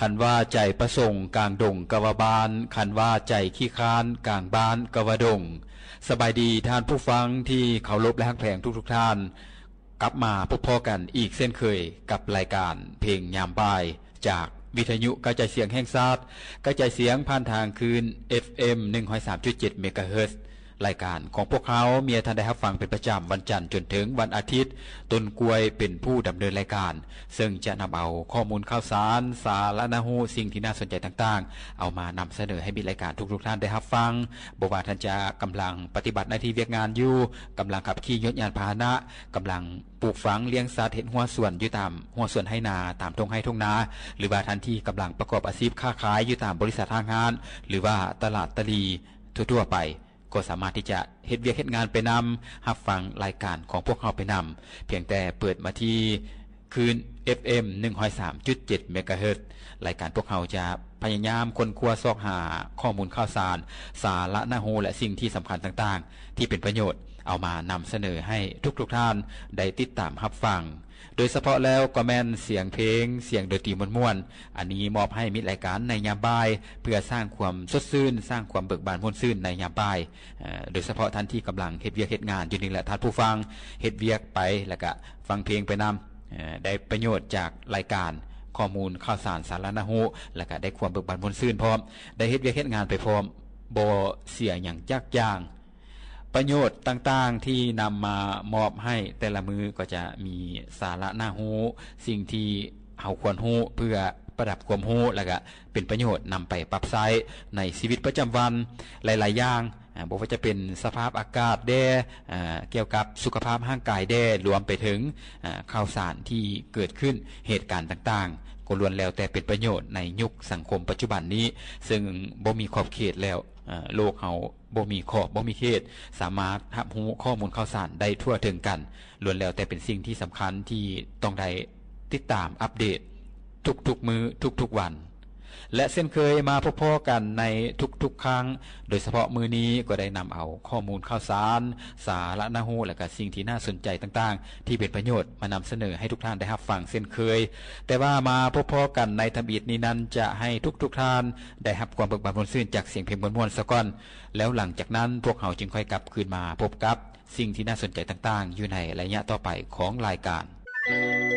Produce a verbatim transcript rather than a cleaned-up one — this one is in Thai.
คันว่าใจประสงค์กลางดงกะวาบานคันว่าใจขี้ค้านกลางบ้านกะวาดงสบายดีท่านผู้ฟังที่เคารพและฮักแพงทุกๆท่านกลับมาพบพ่อกันอีกเช่นเคยกับรายการเพลงยามบ่ายจากวิทยุกระจายเสียงแห่งชาติกระจายเสียงผ่านทางคืน เอฟ เอ็ม หนึ่งร้อยสามจุดเจ็ด เมกะเฮิรตซ์รายการของพวกเขาเมียท่านได้รับฟังเป็นประจำวันจันทร์จนถึงวันอาทิตย์ต้นกล้วยเป็นผู้ดำเนินรายการซึ่งจะนำเอาข้อมูลข่าวสารสาระน่ารู้สิ่งที่น่าสนใจต่างๆเอามานำเสนอให้มีรายการทุกๆท่านได้รับฟังบ่ว่าท่านจะกำลังปฏิบัติหน้าที่เวียกงานอยู่กำลังขับขี่ยนต์ยานพาหนะกำลังปลูกฝังเลี้ยงสัตว์เฮ็ดหัวสวนอยู่ตามหัวสวนให้นาตามทุ่งไร่ทุ่งนาหรือว่าท่านที่กำลังประกอบอาชีพค้าขายอยู่ตามบริษัททางงานหรือว่าตลาดตลีทั่วๆไปก็สามารถที่จะเฮ็ดเวียกเฮ็ดงานไปนำรับฟังรายการของพวกเราไปนำเพียงแต่เปิดมาที่คืน เอฟ เอ็ม หนึ่งร้อยสามจุดเจ็ด เมกะเฮิรตซ์รายการพวกเราจะพยายามค้นคว้าซอกหาข้อมูลข่าวสารสาระน่ารู้และสิ่งที่สำคัญต่างๆที่เป็นประโยชน์เอามานำเสนอให้ทุกๆท่านได้ติดตามรับฟังโดยเฉพาะแล้วก็แม่นเสียงเพลงเสียงดนตรีม่วนๆอันนี้มอบให้มิตรรายการในยามบ่ายเพื่อสร้างความสดชื่นสร้างความเบิกบานม่วนชื่นในยามบ่ายโดยเฉพาะท่านที่กำลังเฮ็ดเวียกเฮ็ดงานอยู่นี่แหละท่านผู้ฟังเฮ็ดเวียกไปแล้วก็ฟังเพลงไปนำได้ประโยชน์จากรายการข้อมูลข่าวสารสาระน่ารู้แล้วก็ได้ความเบิกบานม่วนชื่นพร้อมได้เฮ็ดเวียกเฮ็ดงานไปพร้อมบ่เสียหยังจักอย่างประโยชน์ต่างๆที่นำมามอบให้แต่ละมือก็จะมีสาระน่ารู้สิ่งที่เฮาควรรู้เพื่อประดับความรู้แล้วก็เป็นประโยชน์นำไปปรับใช้ในชีวิตประจำวันหลายๆอย่างบ่ว่าจะเป็นสภาพอากาศแด่เกี่ยวกับสุขภาพร่างกายแด่รวมไปถึงข่าวสารที่เกิดขึ้นเหตุการณ์ต่างๆก็ล้วนแล้วแต่เป็นประโยชน์ในยุคสังคมปัจจุบันนี้ซึ่งบ่มีขอบเขตแล้วโลกเฮาบ่มีขอบบ่มีเขตสามารถรับรู้ข้อมูลข่าวสารได้ทั่วถึงกันล้วนแล้วแต่เป็นสิ่งที่สำคัญที่ต้องได้ติดตามอัปเดตทุกๆมื้อทุกๆวันและเช่นเคยมาพบๆกันในทุกๆครั้งโดยเฉพาะมื้อนี้ก็ได้นำเอาข้อมูลข่าวสารสาระน่ารู้และก็สิ่งที่น่าสนใจต่างๆที่เป็นประโยชน์มานำเสนอให้ทุกท่านได้รับฟังเช่นเคยแต่ว่ามาพบๆกันในทำอิฐนี้นั้นจะให้ทุกๆท่านได้รับความเบิกบานม่วนชื่นจากเสียงเพลงม่วนๆซะก่อนแล้วหลังจากนั้นพวกเราจึงค่อยกลับคืนมาพบกับสิ่งที่น่าสนใจต่างๆอยู่ในระยะต่อไปของรายการ